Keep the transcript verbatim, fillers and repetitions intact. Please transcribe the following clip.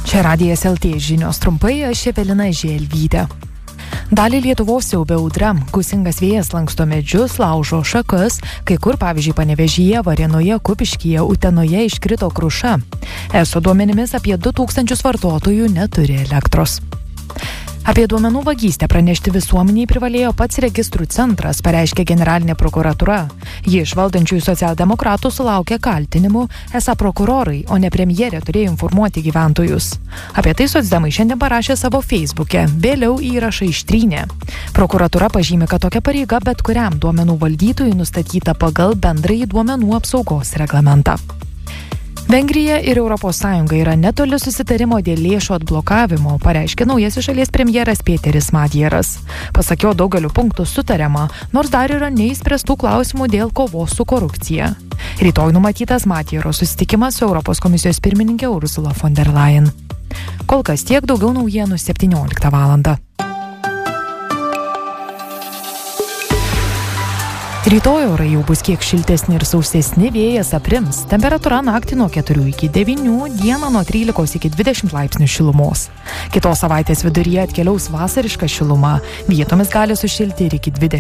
Čia Radijas L T žinios trumpai, aš Evelina Želvytė. Dalį Lietuvos siaubia audra, gūsingas vėjas lanksto medžius, laužo šakas, kai kur, pavyzdžiui, Panevėžyje, Varėnoje, Kupiškyje, Utenoje iškrito kruša. Eso duomenimis apie du tūkstančius vartotojų neturi elektros. Apie duomenų vagystę pranešti visuomeniai privalėjo pats registrų centras, pareiškė generalinė prokuratūra. Ji iš valdančiųjų socialdemokratų sulaukė kaltinimų, esą prokurorai, o ne premjerė turėjo informuoti gyventojus. Apie tai socdemai šiandien parašė savo feisbuke, vėliau įrašą ištrynė. Prokuratūra pažymi, kad tokia pareiga bet kuriam duomenų valdytojui nustatyta pagal bendrąjį duomenų apsaugos reglamentą. Vengrija ir Europos Sąjunga yra netoli susitarimo dėl lėšų atblokavimo, pareiškė naujasis šalies premjeras Pėteris Madjeras. Pasak jo, daugeliu punktų sutariama, nors dar yra neįspręstų klausimų dėl kovos su korupcija. Rytoj numatytas Madjero susitikimas su Europos komisijos pirmininkė Ursula von der Leyen. Kol kas tiek, daugiau naujienų septynioliktą valandą. Rytoj orai jau bus kiek šiltesni ir sausesni, vėjas aprims. Temperatūra naktį nuo keturių iki devynių, dieną nuo trylikos iki dvidešimt laipsnių šilumos. Kitos savaitės viduryje atkeliaus vasariška šiluma, vietomis gali sušilti ir iki dvidešimt.